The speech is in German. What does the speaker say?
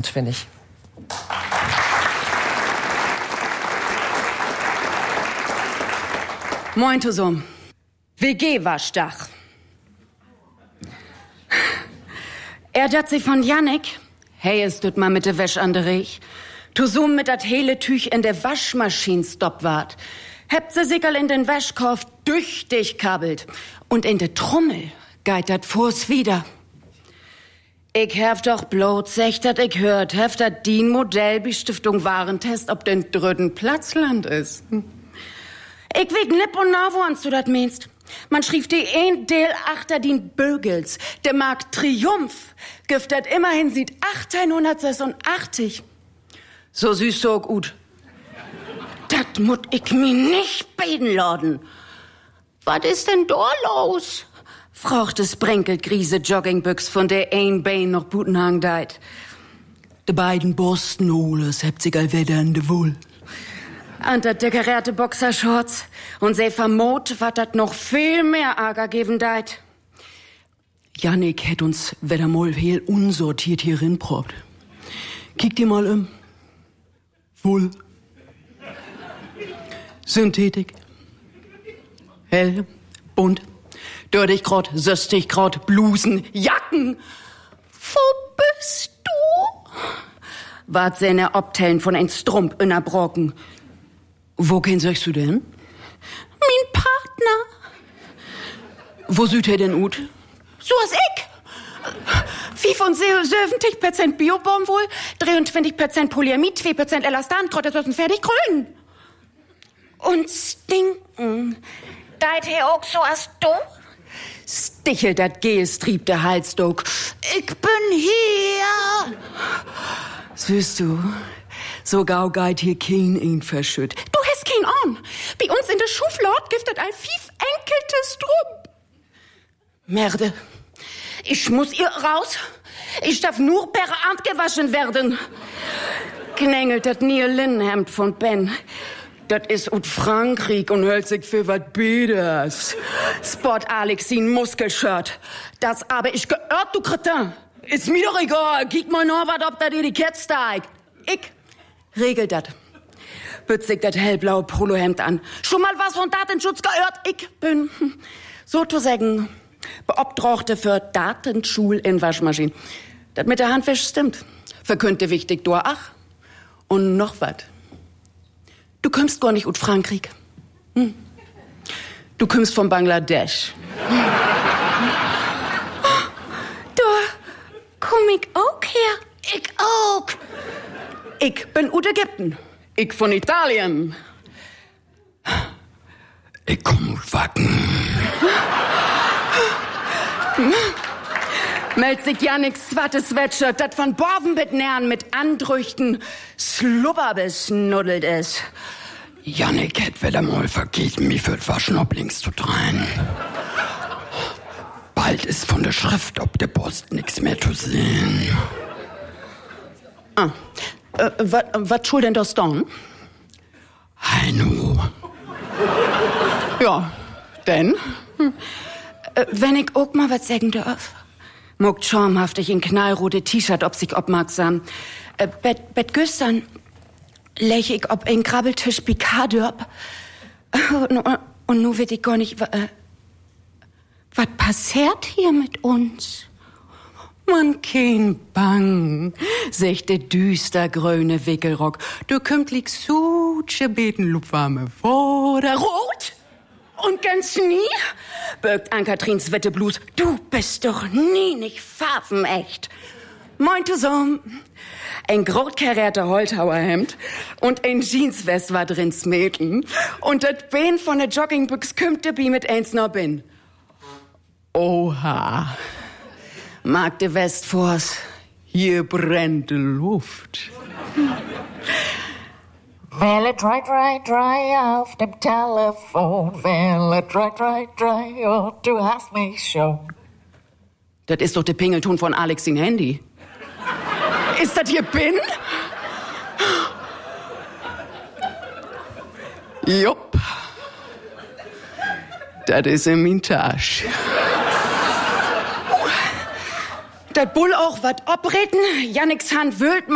finde ich. Moin zusammen. WG-Waschdach. Dat sie von Jannik? Hey, ist das mal mit der Wäsch an der Reich? Tu zoom mit dat hele Tüch in der Waschmaschine stopp wart. Hebt se sickerl in den Wäschkorb düchtig kabelt. Und in de Trommel geit dat vors wieder. Ich hef doch bloß sech, dat ich hört, hef dat die Modellbestiftung Warentest, ob den dritten Platzland ist. Ich weg nipp und na, woans du dat meinst. Man schrieb die ein Del achter den Bögels. Der Markt Triumph giftet immerhin sieht 1886. So süß, so gut. Dat mut ich mi nicht beten laden. Was ist denn da los? Fragt es Brenkelt Griese Joggingbüchs von der ein Bein noch Butenhang deit. De beiden Borstenholers hebt sich all Wetter in de Wohl. An der dekorierte Boxershorts und se vermot, wat dat noch viel mehr Ärger geben deit. Jannik hätt uns wieder mal heel unsortiert hier rinprobt. Kick dir mal um. Wohl. Synthetik. Hell, bunt, Dördigkraut, Söstigkraut, Blusen, Jacken. Wo bist du? Wart seine Obtellen von ein Strump in der Brocken. Wo kennst du denn? Mein Partner. Wo süd er denn ut? So as ich. 75% Biobaumwohl, 23% Polyamid, 2% Elastan, Trottesossen fertig grün. Und stinken. Deit he auch so as du? Stichelt dat Geestrieb der Halsdog. Ich bin hier. Süß du, so gau geit hier kein ihn verschütt. Du hast kein Arm. Bei uns in der Schuflade giftet ein fief enkeltes Drum. Merde. Ich muss ihr raus. Ich darf nur per Hand gewaschen werden. Knängelt dat nie Linnenhemd von Ben. Das ist ut Frankreich und hält sich für wat Bieders. Sport Alexin Muskelshirt. Das aber ich geirrt, du Kretin. Ist mir doch egal. Kiek mal noch wat, ob da die Etikett steigt. Ich regel dat. Bützig dat hellblaue Polohemd an. Schon mal was von Datenschutz geirrt. Ich bin, so zu sagen, Beobdrochte für Datenschul in Waschmaschinen. Das mit der Handwäsche stimmt. Verkündte wichtig, du ach. Und noch wat. Du kommst gar nicht aus Frankreich. Du kommst von Bangladesch. Du, komm ich auch her? Ich auch. Ich bin aus Ägypten. Ich von Italien. Ich komm aus Wacken. Meldt sich Janniks zwattes Sweatshirt, dat von Borvenbitnern mit Andrüchten slubberbesnuddelt ist. Jannik hätt wieder mal vergeben, mich für Waschen ob links zu drehen. Bald ist von der Schrift ob der Post nix mehr zu sehen. Was schuld denn das dann? Heino. Ja, denn? Wenn ich auch mal was sagen darf. Muckt schamhaftig in knallrote T-Shirt ob sich obmerksam. Bet gestern lech ich ob ein Krabbeltisch Picardörb. Und nu wird ich gar nicht, was passiert hier mit uns? Man kein Bang, secht der düster grüne Wickelrock. Du kümmtlich suche beten lupwarme Vorder rot. Und ganz nie birgt Ann-Katrins Wetteblus. Du bist doch nie nicht farbenecht. Moin zusammen. Ein grotkarierter Holthauerhemd und ein Jeanswest war drin's Mädchen. Und das Bein von der Joggingbüchs kümmt dabei mit eins noch bin. Oha. Mag de Westfors, hier brennt die Luft. Welle dry auf dem Telefon. Welle dry, oh, du hast mich schon. Das ist doch der Pingelton von Alex in Handy. Ist das hier Bin? Jupp. Das ist in min Tasch. Das Bull auch wat obreden. Janniks Hand wühlt